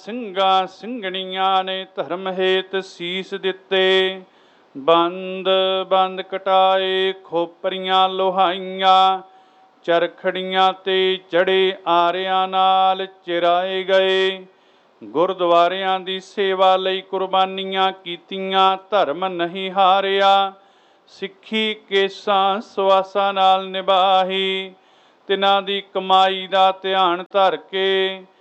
ਸਿੰਘਾਂ ਸਿੰਘਣੀਆਂ ਨੇ ਧਰਮ ਹੇਤ ਸੀਸ ਦਿੱਤੇ। ਬੰਦ ਬੰਦ ਕਟਾਏ ਖੋਪਰੀਆਂ ਲੋਹਾਈਆਂ, ਚਰਖੜੀਆਂ ਤੇ ਚੜੇ ਆਰਿਆਂ ਨਾਲ ਚਿਰਾਏ ਗਏ। ਗੁਰਦੁਆਰਿਆਂ ਦੀ ਸੇਵਾ ਲਈ ਕੁਰਬਾਨੀਆਂ ਕੀਤੀਆਂ, ਧਰਮ ਨਹੀਂ ਹਾਰਿਆ। ਸਿੱਖੀ ਕੇਸਾਂ ਸਵਾਸਾਂ ਨਾਲ ਨਿਭਾਹੀ, ਤਿਨਾਂ ਦੀ ਕਮਾਈ ਦਾ ਧਿਆਨ ਧਰ ਕੇ